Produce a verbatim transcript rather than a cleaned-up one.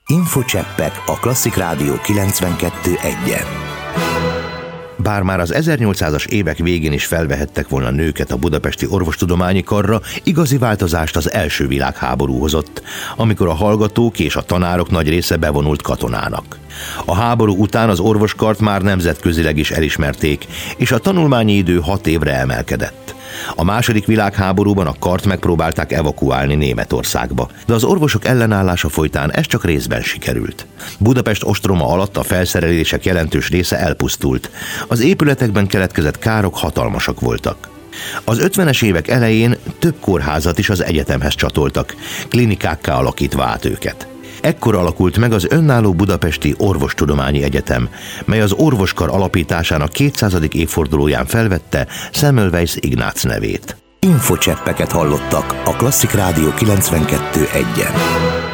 Infocseppek a Klasszik Rádió kilencvenkettő egyen. Bár már az ezernyolcszázas évek végén is felvehettek volna nőket a budapesti orvostudományi karra, igazi változást az első világháború hozott, amikor a hallgatók és a tanárok nagy része bevonult katonának. A háború után az orvoskart már nemzetközileg is elismerték, és a tanulmányi idő hat évre emelkedett. A második világháborúban a kart megpróbálták evakuálni Németországba, de az orvosok ellenállása folytán ez csak részben sikerült. Budapest ostroma alatt a felszerelések jelentős része elpusztult. Az épületekben keletkezett károk hatalmasak voltak. Az ötvenes évek elején több kórházat is az egyetemhez csatoltak, klinikákká alakítva át őket. Ekkor alakult meg az önálló Budapesti Orvostudományi Egyetem, mely az orvoskar alapításának kétszázadik évfordulóján felvette Semmelweis Ignác nevét. Infocseppeket hallottak a Klasszik Rádió kilencvenkettő egyen.